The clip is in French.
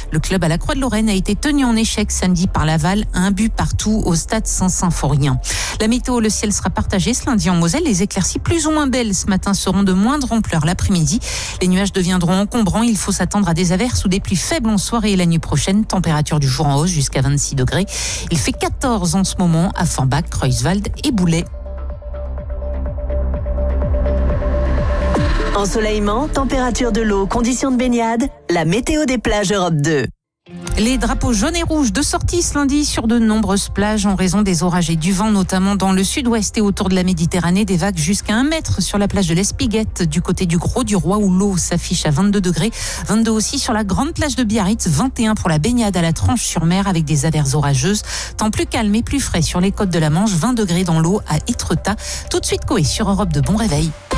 Le club à la Croix-de-Lorraine a été tenu en échec samedi par Laval, 1 but partout au stade Saint-Symphorien. La météo, le ciel sera partagé ce lundi en Moselle. Les éclaircies plus ou moins belles ce matin seront de moindre ampleur l'après-midi. Les nuages deviendront encombrants. Il faut s'attendre à des averses ou des pluies faibles en soirée et la nuit prochaine. Température du jour en hausse jusqu'à 26 degrés. Il fait 14 en ce moment à Forbach, Creuswald et Boulay. Ensoleillement, température de l'eau, conditions de baignade, la météo des plages Europe 2. Les drapeaux jaunes et rouges de sortie ce lundi sur de nombreuses plages en raison des orages et du vent, notamment dans le sud-ouest et autour de la Méditerranée. Des vagues jusqu'à 1 mètre sur la plage de l'Espiguette, du côté du Gros du Roi où l'eau s'affiche à 22 degrés. 22 aussi sur la grande plage de Biarritz, 21 pour la baignade à la Tranche-sur-Mer avec des averses orageuses. Temps plus calme et plus frais sur les côtes de la Manche, 20 degrés dans l'eau à Étretat. Tout de suite, Coé sur Europe 2. Bon réveil.